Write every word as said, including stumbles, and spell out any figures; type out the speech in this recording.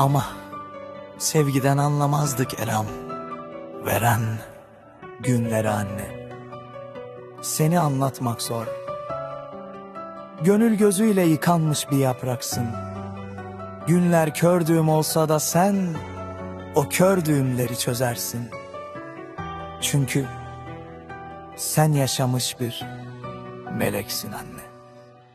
Ama sevgiden anlamazdık Eram. Veren günleri anne. Seni anlatmak zor. Gönül gözüyle yıkanmış bir yapraksın. Günler kör düğüm olsa da sen o kör düğümleri çözersin. Çünkü sen yaşamış bir meleksin anne.